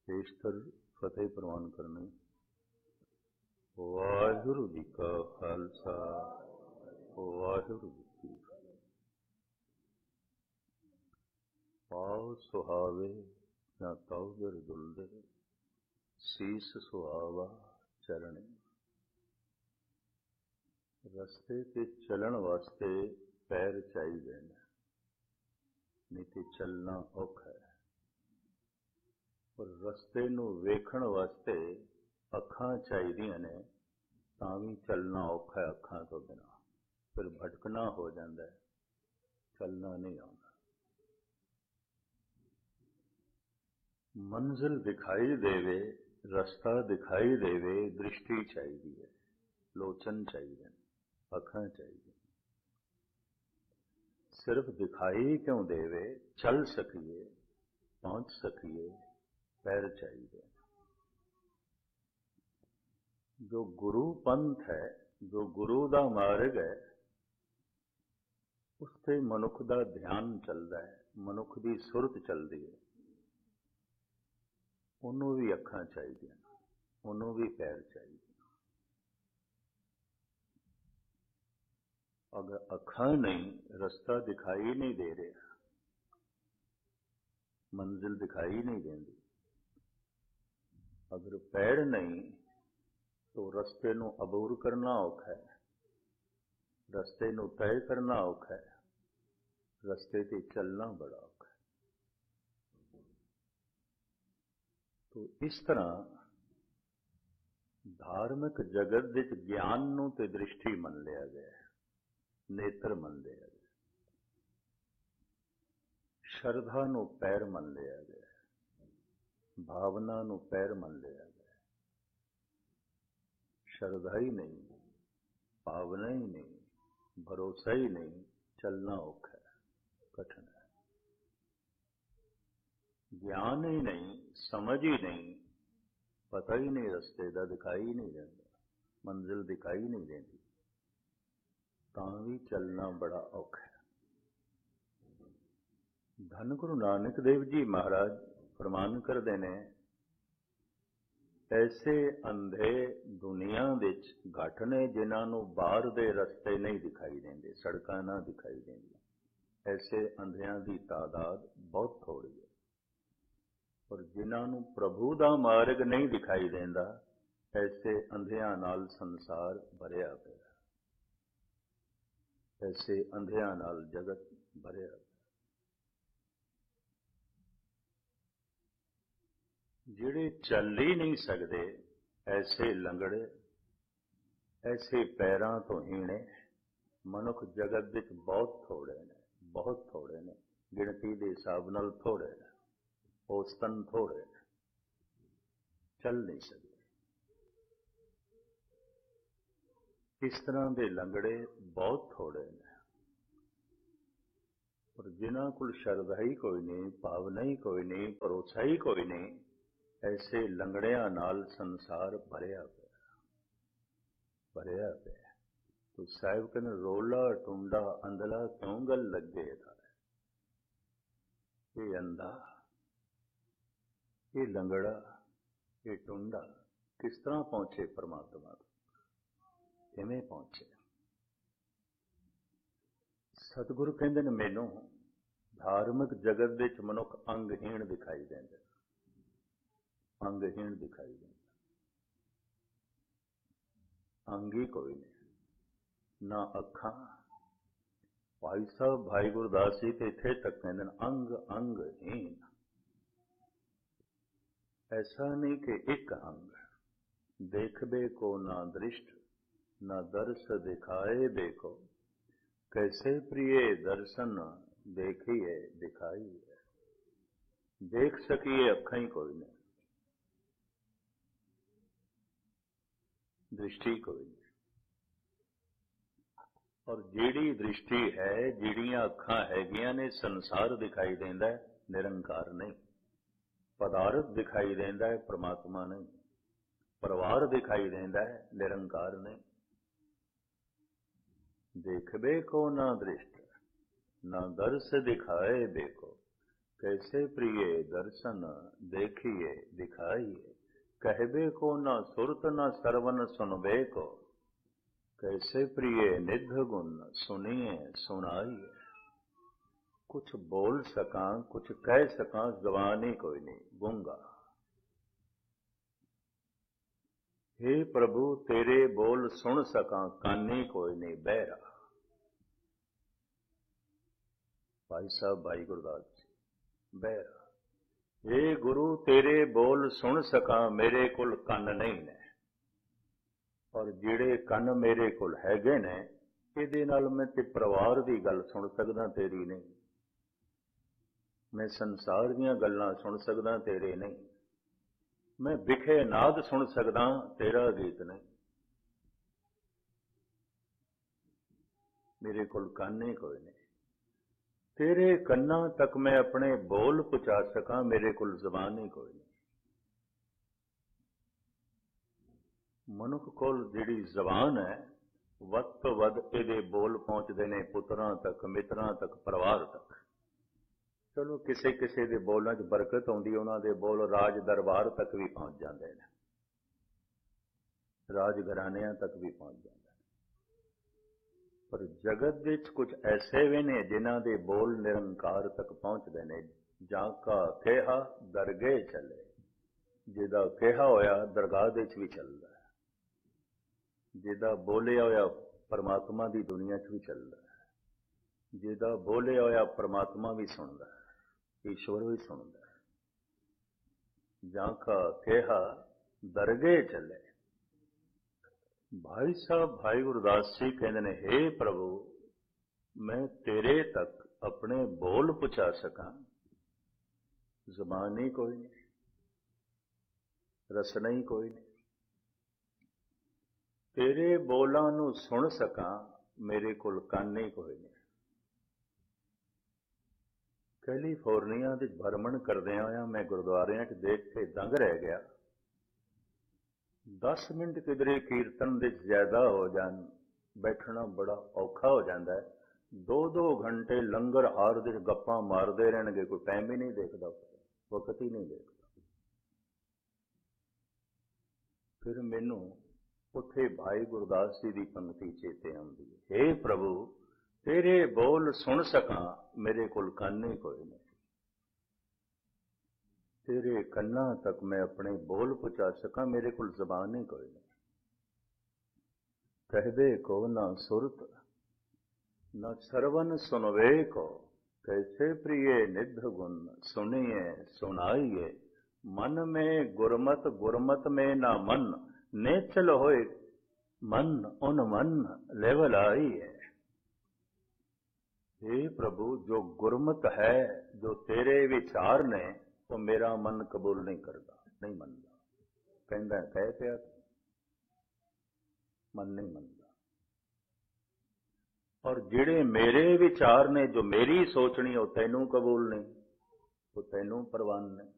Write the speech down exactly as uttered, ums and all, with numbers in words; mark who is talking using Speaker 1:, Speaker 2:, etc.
Speaker 1: ਪੇਸ਼ਤਰ ਫਤਿਹ ਪ੍ਰਵਾਨ ਕਰਨੀ। ਵਾਹਿਗੁਰੂ ਜੀ ਕਾ ਖਾਲਸਾ, ਵਾਹਿਗੁਰੂ ਜੀ ਕੀ ਫਤਿਹ। ਪਾਉ ਸੁਹਾਵੇ ਨਾ ਤਾਉ ਬਿਰ ਦੁਲਦੇ, ਸੀਸ ਸੁਹਾਵਾ ਚਰਣੇ। ਰਸਤੇ ਤੇ ਚੱਲਣ ਵਾਸਤੇ ਪੈਰ ਚਾਹੀਦੇ ਨੇ, ਨਹੀਂ ਤੇ ਚੱਲਣਾ ਔਖਾ ਹੈ। ਪਰ ਰਸਤੇ ਨੂੰ ਵੇਖਣ ਵਾਸਤੇ ਅੱਖਾਂ ਚਾਹੀਦੀਆਂ ਨੇ, ਤਾਂ ਵੀ ਚੱਲਣਾ ਔਖਾ ਹੈ ਅੱਖਾਂ ਤੋਂ ਬਿਨਾਂ। ਫਿਰ ਭਟਕਣਾ ਹੋ ਜਾਂਦਾ ਹੈ, ਚੱਲਣਾ ਨਹੀਂ ਆਉਂਦਾ। ਮੰਜ਼ਿਲ ਦਿਖਾਈ ਦੇਵੇ, ਰਸਤਾ ਦਿਖਾਈ ਦੇਵੇ, ਦ੍ਰਿਸ਼ਟੀ ਚਾਹੀਦੀ ਹੈ, ਲੋਚਨ ਚਾਹੀਦੇ ਨੇ, ਅੱਖਾਂ ਚਾਹੀਦੀਆਂ। ਸਿਰਫ ਦਿਖਾਈ ਕਿਉਂ ਦੇਵੇ, ਚੱਲ ਸਕੀਏ, ਪਹੁੰਚ ਸਕੀਏ, ਪੈਰ ਚਾਹੀਦੇ। ਜੋ ਗੁਰੂ ਪੰਥ ਹੈ, ਜੋ ਗੁਰੂ ਦਾ ਮਾਰਗ ਹੈ, ਉਸ ਤੇ ਮਨੁੱਖ ਦਾ ਧਿਆਨ ਚੱਲਦਾ ਹੈ, ਮਨੁੱਖ ਦੀ ਸੁਰਤ ਚੱਲਦੀ ਹੈ। ਉਹਨੂੰ ਵੀ ਅੱਖਾਂ ਚਾਹੀਦੀਆਂ, ਉਹਨੂੰ ਵੀ ਪੈਰ ਚਾਹੀਦੇ। ਅਗਰ ਅੱਖਾਂ ਨਹੀਂ, ਰਸਤਾ ਦਿਖਾਈ ਨਹੀਂ ਦੇ ਰਿਹਾ, ਮੰਜ਼ਿਲ ਦਿਖਾਈ ਨਹੀਂ ਦਿੰਦੀ। ਅਗਰ ਪੈਰ ਨਹੀਂ ਤਾਂ ਰਸਤੇ ਨੂੰ ਅਬੂਰ ਕਰਨਾ ਔਖਾ ਹੈ, ਰਸਤੇ ਨੂੰ ਤੈਅ ਕਰਨਾ ਔਖਾ ਹੈ, ਰਸਤੇ ਤੇ ਚੱਲਣਾ ਬੜਾ ਔਖਾ ਹੈ। ਤੋ ਇਸ ਤਰ੍ਹਾਂ ਧਾਰਮਿਕ ਜਗਤ ਵਿੱਚ ਗਿਆਨ ਨੂੰ ਤੇ ਦ੍ਰਿਸ਼ਟੀ ਮੰਨ ਲਿਆ ਗਿਆ, ਨੇਤਰ ਮੰਨ ਲਿਆ ਗਿਆ। ਸ਼ਰਧਾ ਨੂੰ ਪੈਰ ਮੰਨ ਲਿਆ ਗਿਆ, ਭਾਵਨਾ ਨੂੰ ਪੈਰ ਮੰਨ ਲਿਆ ਗਿਆ। ਸ਼ਰਧਾ ਹੀ ਨਹੀਂ, ਭਾਵਨਾ ਹੀ ਨਹੀਂ, ਭਰੋਸਾ ਹੀ ਨਹੀਂ, ਚੱਲਣਾ ਔਖਾ ਹੈ, ਕਠਿਨ ਹੈ। ਗਿਆਨ ਹੀ ਨਹੀਂ, ਸਮਝ ਹੀ ਨਹੀਂ, ਪਤਾ ਹੀ ਨਹੀਂ ਰਸਤੇ ਦਾ, ਦਿਖਾਈ ਨਹੀਂ ਦਿੰਦਾ, ਮੰਜ਼ਿਲ ਦਿਖਾਈ ਨਹੀਂ ਦਿੰਦੀ, ਤਾਂ ਵੀ ਚੱਲਣਾ ਬੜਾ ਔਖਾ ਹੈ। ਧੰਨ ਗੁਰੂ ਨਾਨਕ ਦੇਵ ਜੀ ਮਹਾਰਾਜ ਫਰਮਾਨ ਕਰਦੇ ਨੇ, ਐਸੇ ਅੰਧੇ ਦੁਨੀਆ ਵਿੱਚ ਘੱਟ ਨੇ ਜਿਨ੍ਹਾਂ ਨੂੰ ਬਾਹਰ ਦੇ ਰਸਤੇ ਨਹੀਂ ਦਿਖਾਈ ਦਿੰਦੇ, ਸੜਕਾਂ ਨਾ ਦਿਖਾਈ ਦਿੰਦੀਆਂ। ਐਸੇ ਅੰਧਿਆਂ ਦੀ ਤਾਦਾਦ ਬਹੁਤ ਥੋੜੀ ਹੈ। ਪਰ ਜਿਨ੍ਹਾਂ ਨੂੰ ਪ੍ਰਭੂ ਦਾ ਮਾਰਗ ਨਹੀਂ ਦਿਖਾਈ ਦਿੰਦਾ, ਐਸੇ ਅੰਧਿਆਂ ਨਾਲ ਸੰਸਾਰ ਭਰਿਆ ਪਿਆ, ਐਸੇ ਅੰਧਿਆਂ ਨਾਲ ਜਗਤ ਭਰਿਆ ਪਿਆ। ਜਿਹੜੇ ਚੱਲ ਹੀ ਨਹੀਂ ਸਕਦੇ, ਐਸੇ ਲੰਗੜੇ, ਐਸੇ ਪੈਰਾਂ ਤੋਂ ਹੀਣੇ ਮਨੁੱਖ ਜਗਤ ਵਿੱਚ ਬਹੁਤ ਥੋੜੇ ਨੇ, ਬਹੁਤ ਥੋੜੇ ਨੇ, ਗਿਣਤੀ ਦੇ ਹਿਸਾਬ ਨਾਲ ਥੋੜੇ ਨੇ, ਔਸਤਨ ਥੋੜੇ ਨੇ, ਚੱਲ ਨਹੀਂ ਸਕਦੇ। ਇਸ ਤਰ੍ਹਾਂ ਦੇ ਲੰਗੜੇ ਬਹੁਤ ਥੋੜੇ ਨੇ। ਪਰ ਜਿਨ੍ਹਾਂ ਕੋਲ ਸ਼ਰਧਾ ਹੀ ਕੋਈ ਨਹੀਂ, ਭਾਵਨਾ ਹੀ ਕੋਈ ਨਹੀਂ, ਭਰੋਸਾ ਹੀ ਕੋਈ ਨਹੀਂ, ਐਸੇ ਲੰਗੜਿਆਂ ਨਾਲ ਸੰਸਾਰ ਭਰਿਆ ਪਿਆ, ਭਰਿਆ ਪਿਆ। ਤੋ ਸਾਹਿਬ ਕਹਿੰਦੇ, ਰੋਲਾ ਟੁੰਡਾ ਅੰਧਲਾ ਕਿਉਂ ਗੱਲ ਲੱਗੇ ਦਾ, ਇਹ ਅੰਧਾ, ਇਹ ਲੰਗੜਾ, ਇਹ ਟੁੰਡਾ ਕਿਸ ਤਰ੍ਹਾਂ ਪਹੁੰਚੇ ਪਰਮਾਤਮਾ ਤੋਂ, ਕਿਵੇਂ ਪਹੁੰਚੇ? ਸਤਿਗੁਰੂ ਕਹਿੰਦੇ ਨੇ, ਮੈਨੂੰ ਧਾਰਮਿਕ ਜਗਤ ਵਿੱਚ ਮਨੁੱਖ ਅੰਗਹੀਣ ਦਿਖਾਈ ਦਿੰਦੇ, ਅੰਗਹੀਣ ਦਿਖਾਈ ਦਿੰਦਾ, ਅੰਗ ਹੀ ਕੋਈ ਨਹੀਂ, ਨਾ ਅੱਖਾਂ। ਭਾਈ ਸਾਹਿਬ ਭਾਈ ਗੁਰਦਾਸ ਜੀ ਤੇ ਇੱਥੇ ਤੱਕ ਕਹਿੰਦੇ ਨੇ, ਅੰਗ ਅੰਗਹੀਣ। ਐਸਾ ਨਹੀਂ ਕਿ ਇੱਕ ਅੰਗ, ਦੇਖਬੇ ਕੋ ਨਾ ਦ੍ਰਿਸ਼ਟ, ਨਾ ਦਰਸ ਦਿਖਾਏ ਦੇਖੋ, कैसे प्रिय दर्शन देखिए दिखाई है। देख सकिए अखां ही कोई नहीं, दृष्टि कोई नहीं। और जिहड़ी दृष्टि है, जिहड़ियां अखां हैगियां ने, संसार दिखाई देंदा है, निरंकार नहीं। पदार्थ दिखाई देंदा है, परमात्मा नहीं। परिवार दिखाई देंदा है, निरंकार नहीं। देखबे को ना दृष्ट, ना दर्श दिखाए देखो, कैसे प्रिय दर्शन देखिए दिखाइए, कहबे को न सुरत न सरवन सुनबे को, कैसे प्रिय निध गुण सुनिए सुनाइए। कुछ बोल सकां कुछ कह सकां जबान ही कोई नहीं, गूंगा। हे प्रभु तेरे बोल सुन सकां कानी कोई नहीं, बहरा। भाई साहब भाई गुरदास जी, बहरा। हे गुरु तेरे बोल सुन सकां मेरे कोल ਕੰਨ नहीं ने, और ਜਿਹੜੇ ਕੰਨ ਮੇਰੇ ਕੋਲ ਹੈਗੇ ਨੇ ਇਹਦੇ ਨਾਲ ਮੈਂ ਤੇ ਪਰਿਵਾਰ ਦੀ ਗੱਲ ਸੁਣ ਸਕਦਾ, ਤੇਰੀ ਨਹੀਂ। ਮੈਂ ਸੰਸਾਰ ਦੀਆਂ ਗੱਲਾਂ ਸੁਣ ਸਕਦਾ, ਤੇਰੇ ਨਹੀਂ। ਮੈਂ ਵਿਖੇ ਨਾਦ ਸੁਣ ਸਕਦਾ, ਤੇਰਾ ਗੀਤ ਨਹੀਂ। ਮੇਰੇ ਕੋਲ ਕੰਨ ਹੀ ਕੋਈ ਨਹੀਂ। तेरे कन्ना तक मैं अपने बोल पहुंचा सका, मेरे कोल जबान ही कोई नहीं। मनुख कोल जिहड़ी जबान है वध तो वध इहदे बोल पहुंचते ने पुत्रां तक, मित्रां तक, परिवार तक। चलो किसे किसे दे बोलां च बरकत आउंदी, उन्हां दे बोल राज दरबार तक भी पहुंच जाते हैं, राज घरानियां तक भी पहुंच जाते हैं। पर जगत विच कुछ ऐसे भी ने जिन्हां दे बोल निरंकार तक पहुंचते हैं। जां का कहा दरगे चले, जिहदा कहा होया दरगाह दे च भी चलदा है, जिहदा बोलिया होया परमात्मा दी दुनिया च भी चलदा है, जिहदा बोलिया होया परमात्मा भी सुनदा है, ईश्वर भी सुनदा है। जां का कहा दरगे चले। भाई साहब भाई गुरदास जी कहते हैं, हे प्रभु मैं तेरे तक अपने बोल पहुंचा सका, जबान ही कोई नहीं, रसना ही कोई नहीं। तेरे बोलां नूं सुन सका, मेरे कोल कंन ही कोई नहीं। कैलीफोर्निया दे भ्रमण करदे होया मैं गुरुद्वारियां च देख के दंग रह गया। दस मिनट किधरे कीर्तन दे ज्यादा हो जान, बैठना बड़ा औखा हो जाता है। दो दो घंटे लंगर हार दे गप्पां मारते रहणगे, कोई टाइम ही नहीं देखता, वक्त ही नहीं देखता। फिर मैनू उत्थे भाई गुरदास जी की पंक्ति चेते आउंदी है, हे प्रभु तेरे बोल सुन सका, मेरे कोल कंन ही कोई नहीं। तेरे कन्ना तक मैं अपने बोल पहुंचा सका, मेरे कोल जबान ही कोई नहीं। कहदे को ना सुरत न सरवन सुनवे को, कैसे प्रिय निध गुण सुनिए सुनाइए। मन में गुरमत गुरमत में ना मन, नेचल होए मन उन मन लेवल आई है। हे प्रभु जो गुरमत है, जो तेरे विचार ने, तो मेरा मन कबूल नहीं करता, नहीं मनता। कहता कह पिया मन नहीं मनता। और जिहड़े मेरे विचार ने, जो मेरी सोचनी, वो तैनू कबूल नहीं, वो तैनू परवान नहीं।